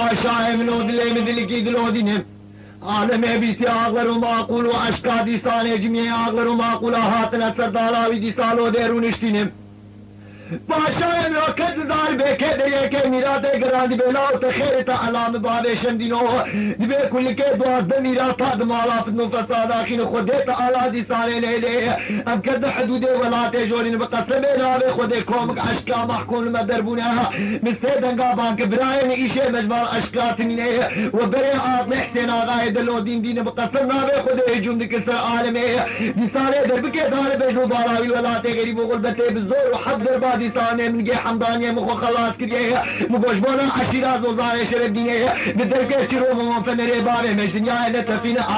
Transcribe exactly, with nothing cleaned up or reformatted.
پاشای منو دلی من دلی کی دلو دینم عالم بیتی آغر و معقول و اشکا دیستان جمیع آغر و معقول هاتنا سردالاوی دیستالو دیرونشتینم پاشای منو کد دار بکه دیگه که میرات گراندی بلاو تخیر تا علام بابشم دینو دبی کل که دوازده میرات تا مالافت نفساد آخین خودت آلا دیستان لیلی ام کد حدود ولات جورین بقسم ناوی خود کومک اشکا محکول مدربونها من سیدنگا بانک براین ایشه مجمال اشکا تمینه و بری آب حسین آغای دلو دین دین بقسم ناوی خود هجوم دکسر عالمه دیستان در بکه دار بجو باراوی ولات غریب و غلبته بزور و حد درباد دیستانه منگه حمدانیه مخو خلاص کریه مگوش بونا عشیراز و زانه شرف دینه بدرکه چرو ممفن ریبانه مش دنیا نتفین